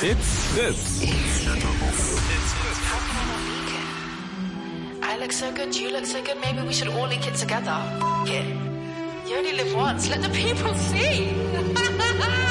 It's Hits. I look so good, you look so good, maybe we should all leak it together. F*** it. You only live once, let the people see.